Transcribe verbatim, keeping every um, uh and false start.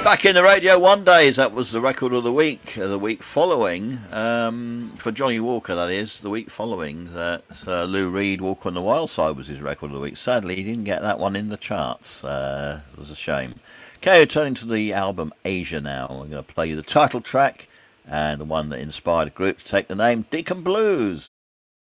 Back in the Radio One days, that was the record of the week. Uh, the week following, um, for Johnny Walker, that is, the week following that uh, Lou Reed, Walker on the Wild Side was his record of the week. Sadly, he didn't get that one in the charts. Uh, it was a shame. Okay, turning to the album Asia now. I'm going to play you the title track and the one that inspired the group to take the name Deacon Blues.